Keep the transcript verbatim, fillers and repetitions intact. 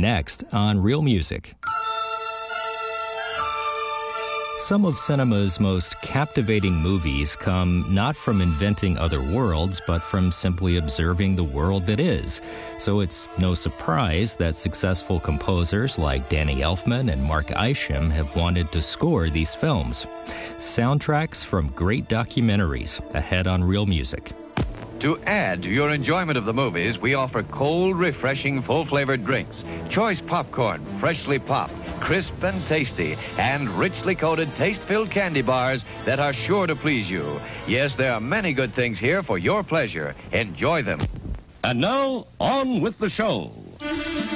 next on Real Music. Some of cinema's most captivating movies come not from inventing other worlds, but from simply observing the world that is. So it's no surprise that successful composers like Danny Elfman and Mark Isham have wanted to score these films. Soundtracks from great documentaries ahead on Real Music. To add to your enjoyment of the movies, we offer cold, refreshing, full-flavored drinks, choice popcorn, freshly popped, crisp and tasty, and richly coated, taste-filled candy bars that are sure to please you. Yes, there are many good things here for your pleasure. Enjoy them. And now, on with the show.